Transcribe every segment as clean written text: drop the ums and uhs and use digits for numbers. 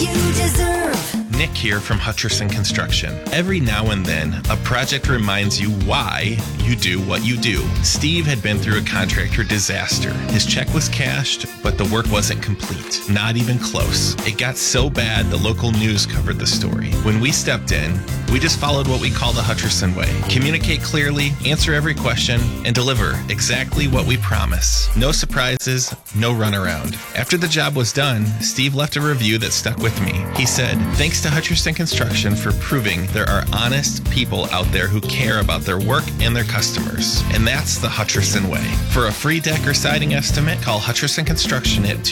you deserve. Nick here from Hutcherson Construction. Every now and then, a project reminds you why you do what you do. Steve had been through a contractor disaster. His check was cashed, but the work wasn't complete. Not even close. It got so bad, the local news covered the story. When we stepped in, we just followed what we call the Hutcherson way. Communicate clearly, answer every question, and deliver exactly what we promise. No surprises, no runaround. After the job was done, Steve left a review that stuck with me. He said, "Thanks to Hutcherson Construction for proving there are honest people out there who care about their work and their customers." And that's the Hutcherson way. For a free deck or siding estimate, call Hutcherson Construction at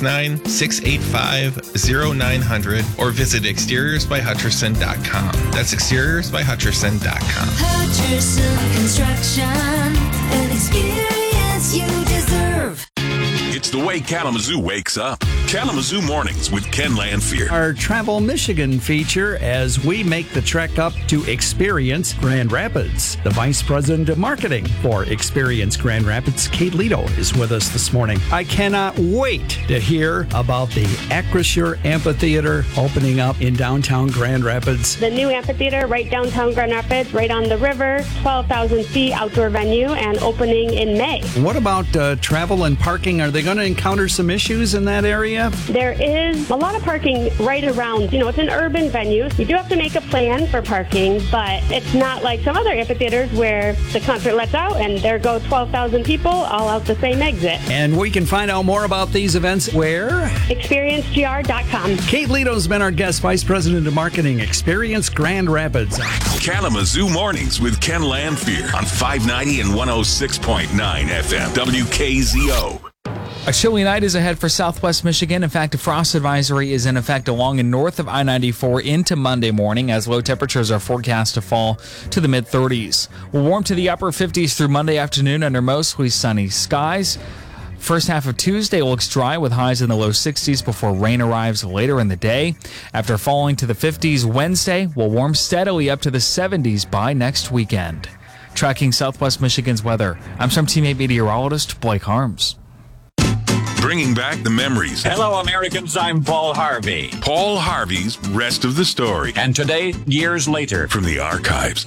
269-685-0900 or visit exteriorsbyhutcherson.com. That's exteriorsbyhutcherson.com. Hutcherson Construction, an experience you deserve. It's the way Kalamazoo wakes up. Kalamazoo Mornings with Ken Lanfear. Our Travel Michigan feature as we make the trek up to Experience Grand Rapids. The Vice President of Marketing for Experience Grand Rapids, Kate Lito, is with us this morning. I cannot wait to hear about the Acrisure Amphitheater opening up in downtown Grand Rapids. The new amphitheater right downtown Grand Rapids, right on the river, 12,000 seat outdoor venue, and opening in May. What about travel and parking? Are they going to encounter some issues in that area? There is a lot of parking right around, it's an urban venue. You do have to make a plan for parking, but it's not like some other amphitheaters where the concert lets out and there go 12,000 people all out the same exit. And we can find out more about these events where? ExperienceGR.com. Kate Lito's been our guest, Vice President of Marketing, Experience Grand Rapids. Kalamazoo Mornings with Ken Lanfear on 590 and 106.9 FM. WKZO. A chilly night is ahead for southwest Michigan. In fact, a frost advisory is in effect along and north of I-94 into Monday morning as low temperatures are forecast to fall to the mid-30s. We'll warm to the upper 50s through Monday afternoon under mostly sunny skies. First half of Tuesday looks dry with highs in the low 60s before rain arrives later in the day. After falling to the 50s Wednesday, we'll warm steadily up to the 70s by next weekend. Tracking southwest Michigan's weather, I'm some Team 8 meteorologist Blake Harms. Bringing back the memories. Hello, Americans. I'm Paul Harvey. Paul Harvey's Rest of the Story. And today, years later, From the archives.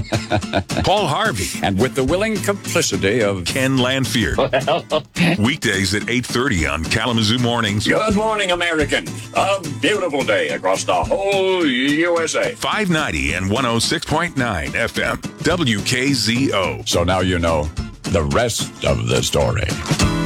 Paul Harvey. and with the willing complicity of Ken Lanfear. Weekdays at 8:30 on Kalamazoo Mornings. Good morning, American. A beautiful day across the whole USA. 590 and 106.9 FM. WKZO. So now you know the rest of the story.